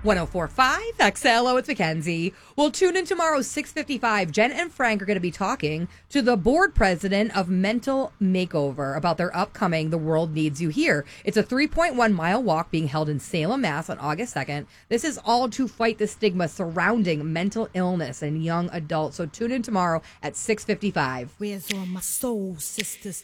1045 XLO, it's Mackenzie. We'll tune in tomorrow, 6:55. Jen and Frank are going to be talking to the board president of Mental Makeover about their upcoming The World Needs You Here. It's a 3.1-mile walk being held in Salem, Mass. on August 2nd. This is all to fight the stigma surrounding mental illness in young adults. So tune in tomorrow at 6:55. Where's all my soul sisters?